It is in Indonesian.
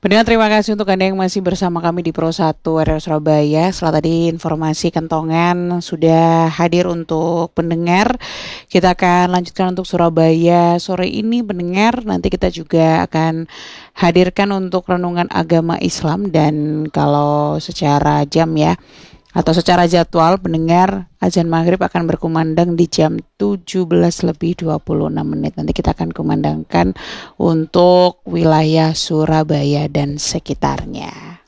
Pendengar, terima kasih untuk Anda yang masih bersama kami di Pro 1 RR Surabaya. Setelah tadi informasi kentongan sudah hadir untuk pendengar, kita akan lanjutkan untuk Surabaya sore ini pendengar. Nanti kita juga akan hadirkan untuk renungan agama Islam, dan kalau secara jam ya, atau secara jadwal pendengar, azan maghrib akan berkumandang di jam 17:26. Nanti kita akan kumandangkan untuk wilayah Surabaya dan sekitarnya.